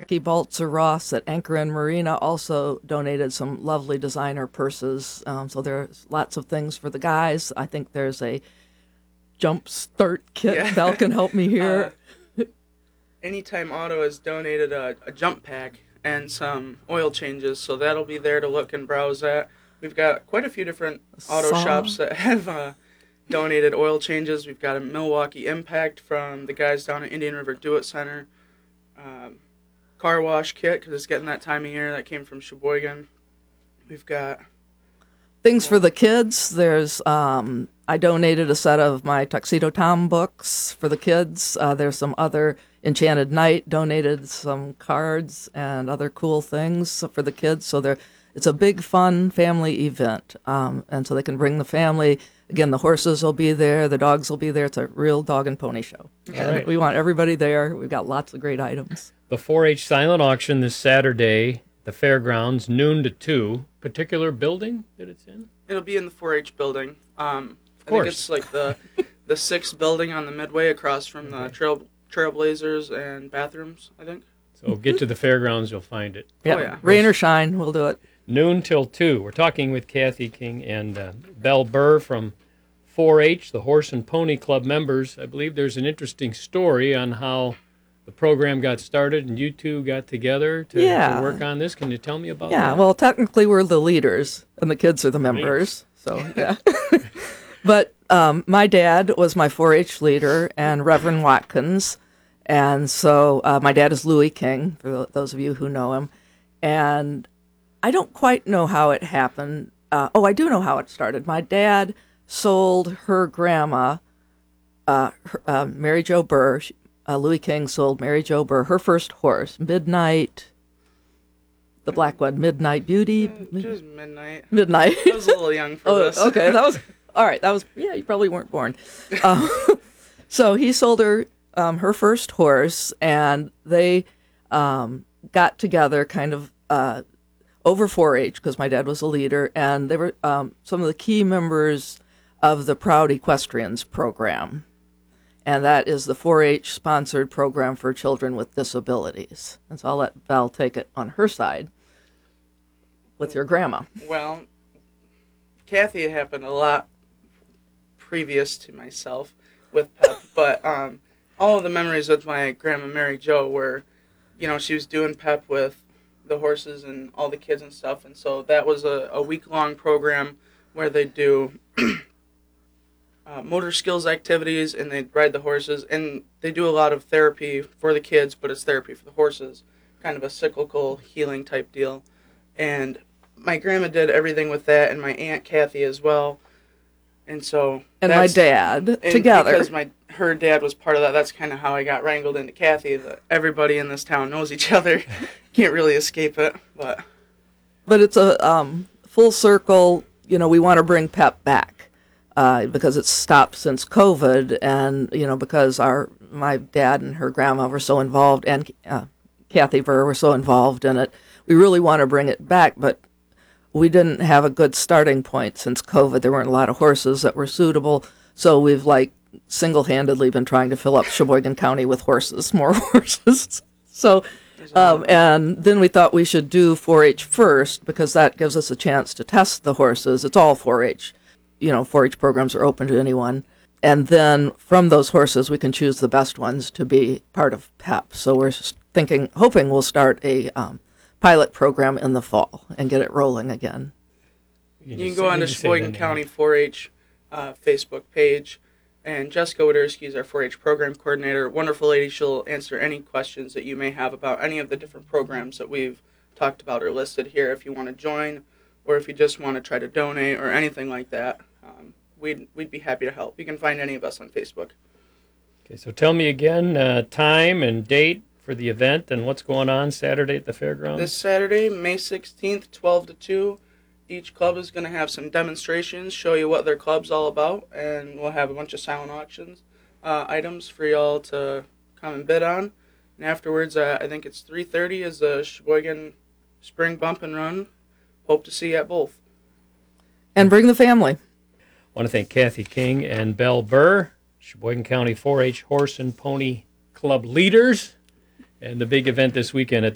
Becky Baltzer Ross at Anchor and Marina also donated some lovely designer purses. So there's lots of things for the guys. I think there's a jump start kit. Yeah. Val can help me here. Anytime Auto has donated a jump pack and some oil changes, so that'll be there to look and browse at. We've got quite a few different auto shops that have donated oil changes. We've got a Milwaukee Impact from the guys down at Indian River Do It Center. Car wash kit, because it's getting that time of year. That came from Sheboygan. We've got Things for the kids. There's I donated a set of my Tuxedo Tom books for the kids. There's some other Enchanted Night donated some cards and other cool things for the kids. So it's a big fun family event, and so they can bring the family. Again, the horses will be there, the dogs will be there. It's a real dog and pony show. And right. we want everybody there. We've got lots of great items. The 4-H silent auction this Saturday, the fairgrounds, noon to 2. Particular building that it's in? It'll be in the 4-H building. I course. think it's like the sixth building on the Midway across from the Trailblazers and bathrooms, I think. So get to the fairgrounds, you'll find it. Yeah, Oh, yeah. Rain or shine, we'll do it. Noon till 2. We're talking with Kathy King and Belle Burr from 4-H, the Horse and Pony Club members. I believe there's an interesting story on how the program got started and you two got together to work on this. Can you tell me about that? Yeah, well, technically we're the leaders and the kids are the members. So, yeah. But my dad was my 4-H leader and Reverend Watkins. And so my dad is Louis King, for those of you who know him. And I don't quite know how it happened. I do know how it started. My dad sold her grandma, Mary Jo Burr. Louis King sold Mary Jo Burr her first horse, Midnight, the black one, Midnight Beauty. Just midnight. Midnight. I was a little young for this. Okay, that was all right. That was you probably weren't born. So he sold her her first horse, and they got together kind of over 4-H because my dad was a leader, and they were some of the key members of the Proud Equestrians program. And that is the 4-H sponsored program for children with disabilities. And so I'll let Val take it on her side with your grandma. Well, Kathy, it happened a lot previous to myself with Pep, but all of the memories with my grandma Mary Jo were, she was doing Pep with the horses and all the kids and stuff, and so that was a week-long program where they do motor skills activities, and they ride the horses, and they do a lot of therapy for the kids, but it's therapy for the horses, kind of a cyclical healing type deal. And my grandma did everything with that, and my Aunt Kathy as well. And so and my dad together. Because her dad was part of that, that's kind of how I got wrangled into Kathy. That everybody in this town knows each other. Can't really escape it. But it's a full circle. We want to bring Pep back. Because it's stopped since COVID, and because my dad and her grandma were so involved, and Kathy Burr were so involved in it, we really want to bring it back. But we didn't have a good starting point since COVID. There weren't a lot of horses that were suitable, so we've single-handedly been trying to fill up Sheboygan County with horses, more horses. So, and then we thought we should do 4-H first because that gives us a chance to test the horses. It's all 4-H. 4-H programs are open to anyone. And then from those horses, we can choose the best ones to be part of PEP. So we're hoping we'll start a pilot program in the fall and get it rolling again. You can go on to Sheboygan County 4-H Facebook page, and Jessica Widerski is our 4-H program coordinator. Wonderful lady. She'll answer any questions that you may have about any of the different programs that we've talked about or listed here if you want to join, or if you just want to try to donate or anything like that. We'd be happy to help. You can find any of us on Facebook. Okay, so tell me again time and date for the event and what's going on Saturday at the fairgrounds. This Saturday, May 16th, 12 to 2, each club is going to have some demonstrations, show you what their club's all about, and we'll have a bunch of silent auctions items for y'all to come and bid on. And afterwards, I think it's 3:30 is the Sheboygan Spring Bump and Run. Hope to see you at both. And bring the family. I want to thank Kathy King and Belle Burr, Sheboygan County 4-H Horse and Pony Club leaders, and the big event this weekend at